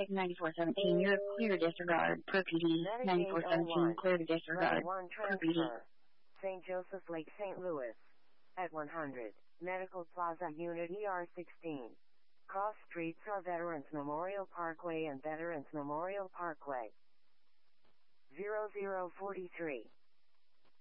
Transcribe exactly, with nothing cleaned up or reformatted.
Medic ninety-four seventeen, you're clear to disregard. Per P D, ninety-four seventeen, clear to disregard. Level one Per P D. transfer. Saint Joseph Lake, Saint Louis. At one hundred. Medical Plaza Unit E R sixteen. Cross streets are Veterans Memorial Parkway and Veterans Memorial Parkway. zero zero four three.